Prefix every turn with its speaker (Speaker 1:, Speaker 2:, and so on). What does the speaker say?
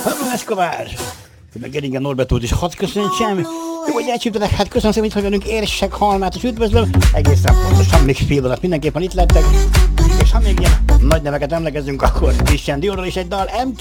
Speaker 1: Pablo Escobar! Meg Geringen Norbertót is hadd köszöntsem. Jó, hogy elcsíptetek, hát köszönöm szépen, hogy velünk érsek halmát, és üdvözlöm. Egészen pontosan még fél alatt mindenképpen itt lettek. És ha még ilyen nagy neveket emlekezünk, akkor Christian Diorról is egy dal, MK